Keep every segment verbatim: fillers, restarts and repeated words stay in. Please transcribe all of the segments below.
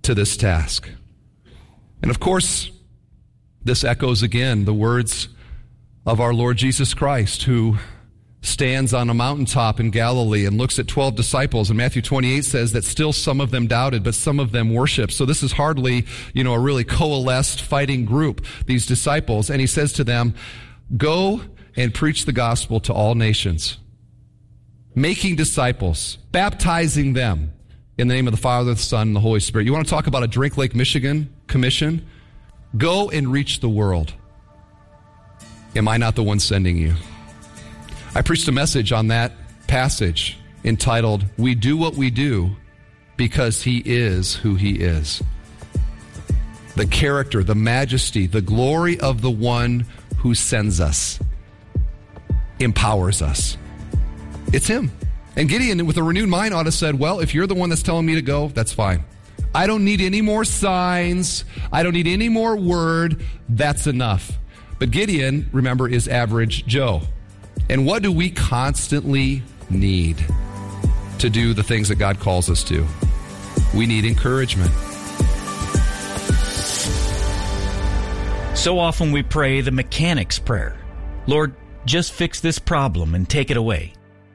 to this task. And of course, this echoes again the words of our Lord Jesus Christ, who stands on a mountaintop in Galilee and looks at twelve disciples. And Matthew twenty-eight says that still some of them doubted, but some of them worshiped. So this is hardly, you know, a really coalesced fighting group, these disciples. And he says to them, go and preach the gospel to all nations, making disciples, baptizing them in the name of the Father, the Son, and the Holy Spirit. You want to talk about a Drink Lake, Michigan commission? Go and reach the world. Am I not the one sending you? I preached a message on that passage entitled, We Do What We Do Because He Is Who He Is. The character, the majesty, the glory of the one who sends us, empowers us. It's Him. And Gideon, with a renewed mind, ought to have said, well, if you're the one that's telling me to go, that's fine. I don't need any more signs. I don't need any more word. That's enough. But Gideon, remember, is average Joe. And what do we constantly need to do the things that God calls us to? We need encouragement. So often we pray the mechanic's prayer. Lord, just fix this problem and take it away.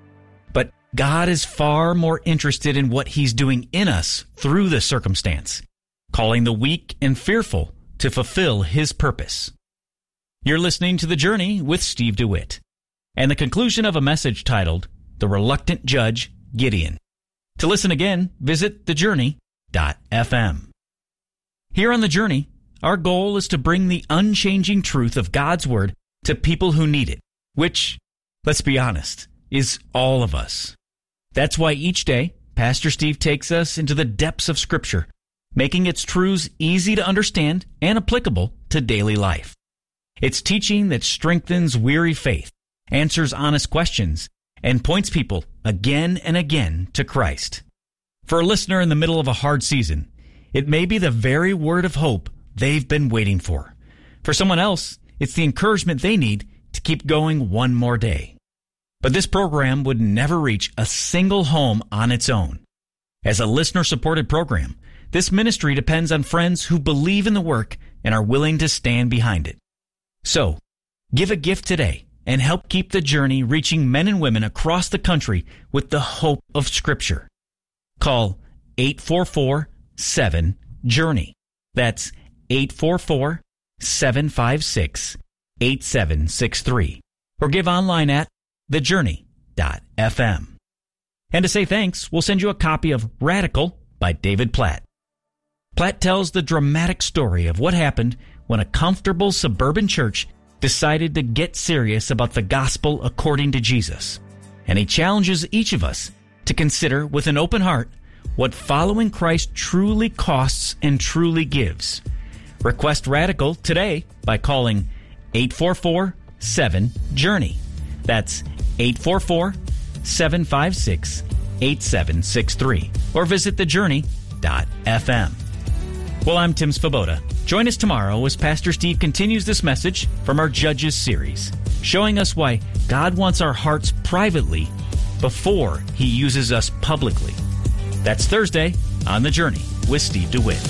But God is far more interested in what He's doing in us through the circumstance, calling the weak and fearful to fulfill His purpose. You're listening to The Journey with Steve DeWitt, and the conclusion of a message titled, The Reluctant Judge, Gideon. To listen again, visit the journey dot f m. Here on The Journey, our goal is to bring the unchanging truth of God's Word to people who need it, which, let's be honest, is all of us. That's why each day, Pastor Steve takes us into the depths of Scripture, making its truths easy to understand and applicable to daily life. It's teaching that strengthens weary faith, answers honest questions, and points people again and again to Christ. For a listener in the middle of a hard season, it may be the very word of hope they've been waiting for. For someone else, it's the encouragement they need to keep going one more day. But this program would never reach a single home on its own. As a listener-supported program, this ministry depends on friends who believe in the work and are willing to stand behind it. So, give a gift today and help keep The Journey reaching men and women across the country with the hope of Scripture. Call eight four four, seven, journey. That's eight four four, seven five six, eight seven six three. Or give online at the journey dot f m. And to say thanks, we'll send you a copy of Radical by David Platt. Platt tells the dramatic story of what happened when a comfortable suburban church decided to get serious about the gospel according to Jesus. And he challenges each of us to consider with an open heart what following Christ truly costs and truly gives. Request Radical today by calling eight four four, seven, journey. That's eight four four, seven five six, eight seven six three. Or visit the journey dot f m. Well, I'm Tim Svoboda. Join us tomorrow as Pastor Steve continues this message from our Judges series, showing us why God wants our hearts privately before He uses us publicly. That's Thursday on The Journey with Steve DeWitt.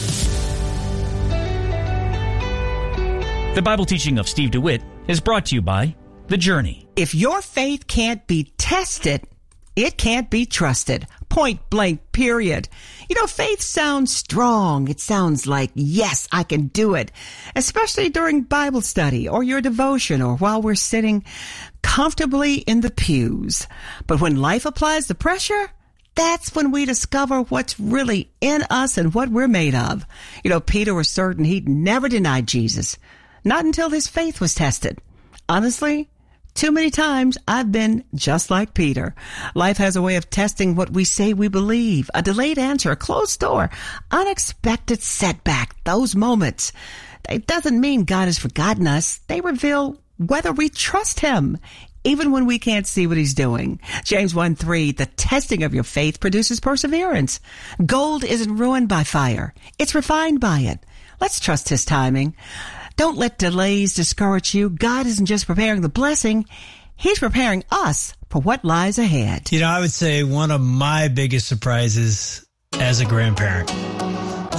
The Bible teaching of Steve DeWitt is brought to you by The Journey. If your faith can't be tested, it can't be trusted. Point blank, period. You know, faith sounds strong. It sounds like, yes, I can do it. Especially during Bible study or your devotion or while we're sitting comfortably in the pews. But when life applies the pressure, that's when we discover what's really in us and what we're made of. You know, Peter was certain he'd never denied Jesus. Not until his faith was tested. Honestly, too many times I've been just like Peter. Life has a way of testing what we say we believe. A delayed answer, a closed door, unexpected setback, those moments. It doesn't mean God has forgotten us. They reveal whether we trust Him, even when we can't see what He's doing. James one three, the testing of your faith produces perseverance. Gold isn't ruined by fire. It's refined by it. Let's trust His timing. Don't let delays discourage you. God isn't just preparing the blessing. He's preparing us for what lies ahead. You know, I would say one of my biggest surprises as a grandparent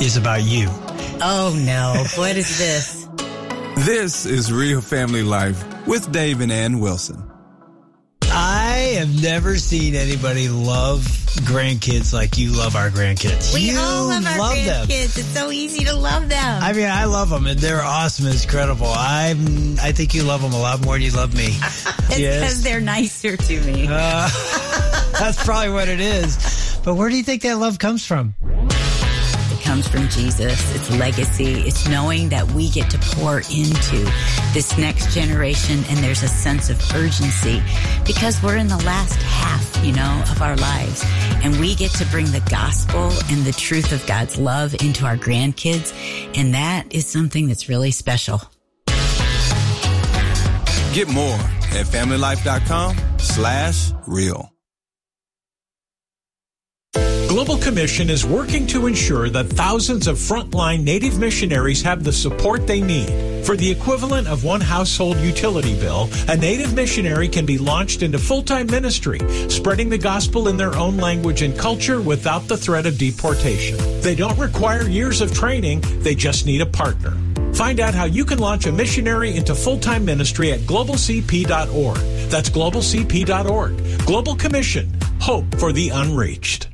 is about you. Oh, no. What is this? This is Real Family Life with Dave and Ann Wilson. I have never seen anybody love grandkids like you love our grandkids. We you all love our love grandkids. Them. It's so easy to love them. I mean, I love them, and they're awesome. It's incredible. I'm, I think you love them a lot more than you love me. It's Yes. because they're nicer to me. Uh, that's probably what it is. But where do you think that love comes from? It comes from Jesus. It's legacy. It's knowing that we get to pour into this next generation, and there's a sense of urgency because we're in the last half, you know, of our lives, and we get to bring the gospel and the truth of God's love into our grandkids, and that is something that's really special. Get more at familylife.com slash real. Global Commission is working to ensure that thousands of frontline Native missionaries have the support they need. For the equivalent of one household utility bill, a Native missionary can be launched into full-time ministry, spreading the gospel in their own language and culture without the threat of deportation. They don't require years of training, they just need a partner. Find out how you can launch a missionary into full-time ministry at global c p dot org. That's global c p dot org. Global Commission. Hope for the unreached.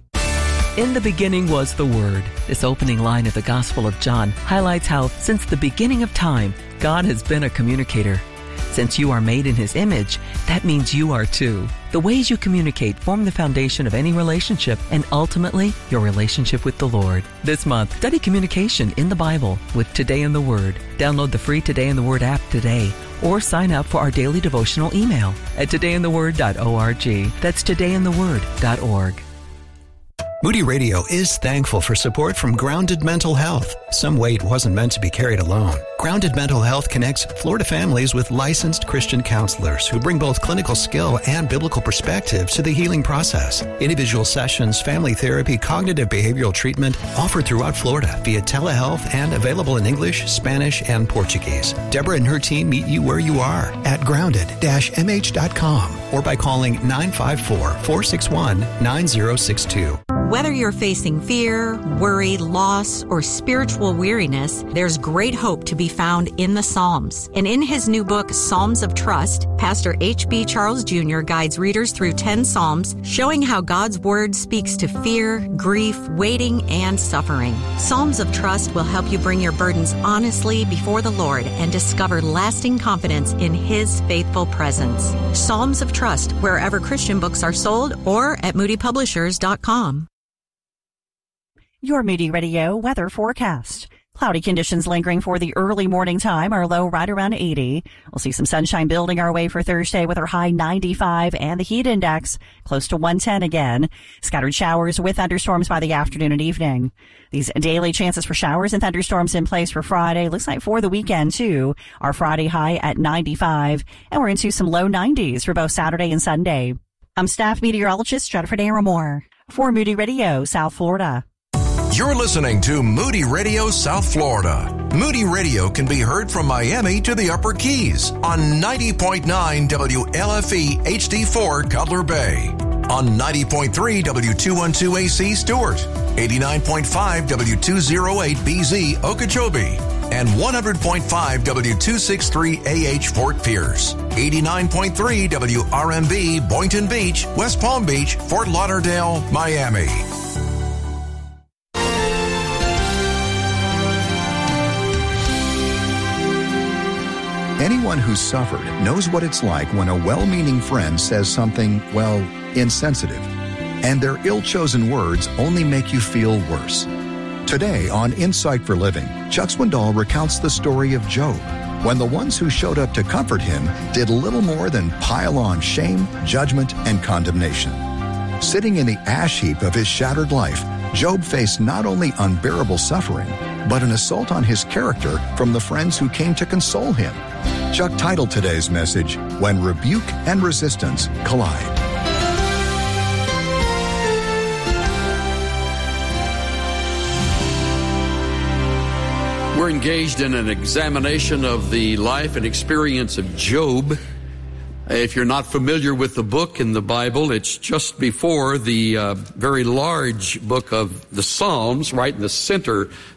In the beginning was the Word. This opening line of the Gospel of John highlights how, since the beginning of time, God has been a communicator. Since you are made in His image, that means you are too. The ways you communicate form the foundation of any relationship and ultimately your relationship with the Lord. This month, study communication in the Bible with Today in the Word. Download the free Today in the Word app today or sign up for our daily devotional email at today in the word dot org. That's today in the word dot org. Moody Radio is thankful for support from Grounded Mental Health. Some weight wasn't meant to be carried alone. Grounded Mental Health connects Florida families with licensed Christian counselors who bring both clinical skill and biblical perspective to the healing process. Individual sessions, family therapy, cognitive behavioral treatment offered throughout Florida via telehealth and available in English, Spanish, and Portuguese. Deborah and her team meet you where you are at grounded dash m h dot com or by calling nine five four, four six one, nine zero six two. Whether you're facing fear, worry, loss, or spiritual weariness, there's great hope to be found in the Psalms. And in his new book, Psalms of Trust, Pastor H B Charles Junior guides readers through ten Psalms, showing how God's Word speaks to fear, grief, waiting, and suffering. Psalms of Trust will help you bring your burdens honestly before the Lord and discover lasting confidence in His faithful presence. Psalms of Trust, wherever Christian books are sold or at moody publishers dot com. Your Moody Radio weather forecast. Cloudy conditions lingering for the early morning time, our low right around eighty. We'll see some sunshine building our way for Thursday with our high ninety-five and the heat index close to one ten again. Scattered showers with thunderstorms by the afternoon and evening. These daily chances for showers and thunderstorms in place for Friday. Looks like for the weekend too. Our Friday high at ninety-five, and we're into some low nineties for both Saturday and Sunday. I'm staff meteorologist Jennifer Aramore for Moody Radio, South Florida. You're listening to Moody Radio South Florida. Moody Radio can be heard from Miami to the Upper Keys on ninety point nine W L F E H D four Cutler Bay, on ninety point three W two twelve A C Stewart, eighty-nine point five W two oh eight B Z Okeechobee, and one hundred point five W two sixty-three A H Fort Pierce, eighty-nine point three W R M B Boynton Beach, West Palm Beach, Fort Lauderdale, Miami. Anyone who's suffered knows what it's like when a well-meaning friend says something, well, insensitive, and their ill-chosen words only make you feel worse. Today on Insight for Living, Chuck Swindoll recounts the story of Job, when the ones who showed up to comfort him did little more than pile on shame, judgment, and condemnation. Sitting in the ash heap of his shattered life, Job faced not only unbearable suffering, but an assault on his character from the friends who came to console him. Chuck titled today's message, When Rebuke and Resistance Collide. We're engaged in an examination of the life and experience of Job. If you're not familiar with the book in the Bible, it's just before the uh, very large book of the Psalms, right in the center